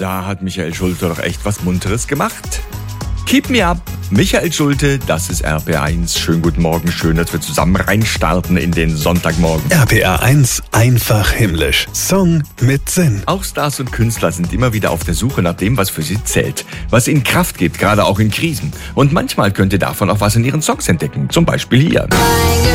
da hat Michael Schulte doch echt was Munteres gemacht. Keep me up. Michael Schulte, das ist RPR1. Schönen guten Morgen, schön, dass wir zusammen reinstarten in den Sonntagmorgen. RPR1 einfach himmlisch. Song mit Sinn. Auch Stars und Künstler sind immer wieder auf der Suche nach dem, was für sie zählt. Was ihnen Kraft gibt, gerade auch in Krisen. Und manchmal könnt ihr davon auch was in ihren Songs entdecken. Zum Beispiel hier.